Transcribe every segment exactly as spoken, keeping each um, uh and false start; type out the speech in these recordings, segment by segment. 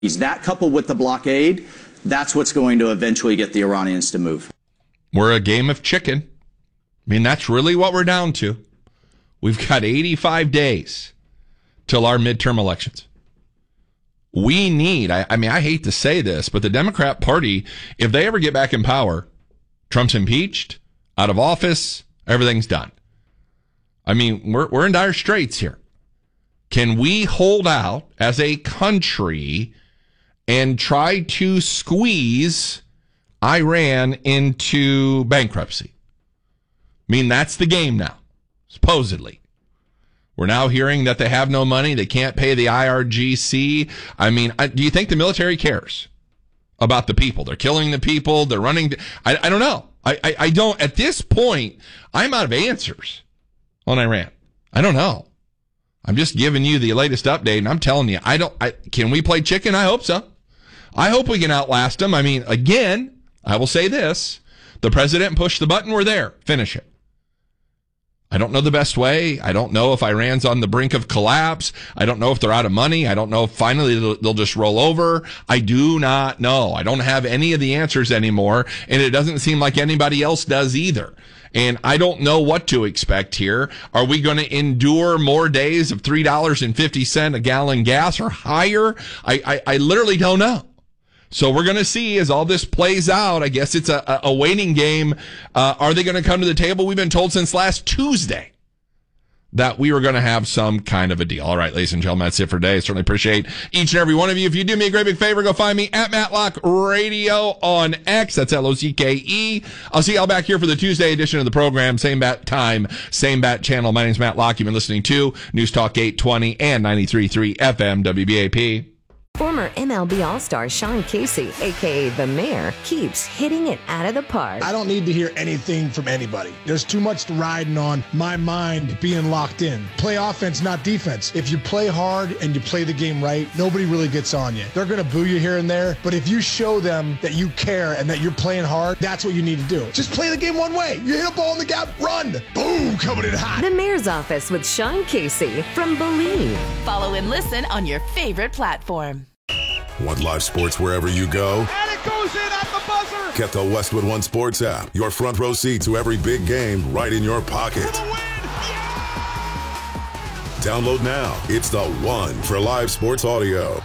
That coupled with the blockade, that's what's going to eventually get the Iranians to move. We're a game of chicken. I mean, that's really what we're down to. We've got eighty-five days till our midterm elections. We need, I, I mean, I hate to say this, but the Democrat Party, if they ever get back in power, Trump's impeached, out of office, everything's done. I mean, we're we're in dire straits here. Can we hold out as a country and try to squeeze Iran into bankruptcy? I mean, that's the game now, supposedly. We're now hearing that they have no money. They can't pay the I R G C. I mean, I, do you think the military cares about the people? They're killing the people. They're running. I, I don't know. I, I, I don't. At this point, I'm out of answers on Iran. I don't know. I'm just giving you the latest update, and I'm telling you, I don't. I, can we play chicken? I hope so. I hope we can outlast them. I mean, again, I will say this. The president pushed the button. We're there. Finish it. I don't know the best way. I don't know if Iran's on the brink of collapse. I don't know if they're out of money. I don't know if finally they'll, they'll just roll over. I do not know. I don't have any of the answers anymore, and it doesn't seem like anybody else does either. And I don't know what to expect here. Are we going to endure more days of three dollars and fifty cents a gallon gas or higher? I, I, I literally don't know. So we're going to see as all this plays out. I guess it's a, a waiting game. Uh, are they going to come to the table? We've been told since last Tuesday that we were going to have some kind of a deal. All right, ladies and gentlemen, that's it for today. I certainly appreciate each and every one of you. If you do me a great big favor, go find me at Matlock Radio on X. That's L O C K E. I'll see y'all back here for the Tuesday edition of the program. Same bat time, same bat channel. My name's Matt Locke. You've been listening to News Talk eight twenty and ninety-three point three F M W B A P. Former M L B All-Star Sean Casey, a k a. The Mayor, keeps hitting it out of the park. I don't need to hear anything from anybody. There's too much riding on my mind being locked in. Play offense, not defense. If you play hard and you play the game right, nobody really gets on you. They're going to boo you here and there, but if you show them that you care and that you're playing hard, that's what you need to do. Just play the game one way. You hit a ball in the gap, run. Boom, coming in hot. The Mayor's Office with Sean Casey from Believe. Follow and listen on your favorite platform. Want live sports wherever you go? And it goes in at the buzzer! Get the Westwood One Sports app. Your front row seat to every big game right in your pocket. For the win! Yeah! Download now. It's the one for live sports audio.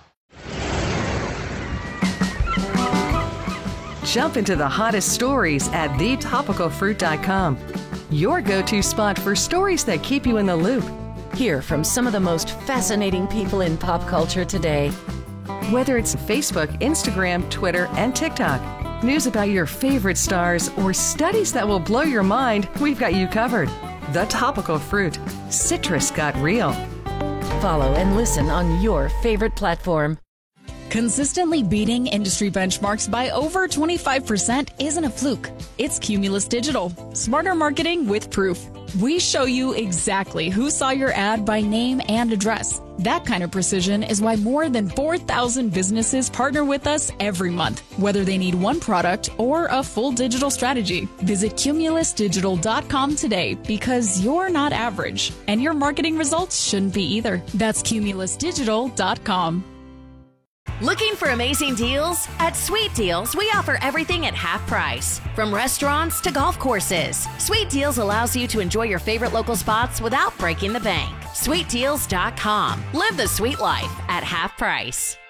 Jump into the hottest stories at the topical fruit dot com. Your go-to spot for stories that keep you in the loop. Hear from some of the most fascinating people in pop culture today. Whether it's Facebook, Instagram, Twitter, and TikTok, news about your favorite stars, or studies that will blow your mind, we've got you covered. The Topical Fruit. Citrus got real. Follow and listen on your favorite platform. Consistently beating industry benchmarks by over twenty-five percent isn't a fluke. It's Cumulus Digital. Smarter marketing with proof. We show you exactly who saw your ad by name and address. That kind of precision is why more than four thousand businesses partner with us every month, whether they need one product or a full digital strategy. Visit cumulus digital dot com today because you're not average, and your marketing results shouldn't be either. That's cumulus digital dot com. Looking for amazing deals? At Sweet Deals, we offer everything at half price. From restaurants to golf courses, Sweet Deals allows you to enjoy your favorite local spots without breaking the bank. sweet deals dot com. Live the sweet life at half price.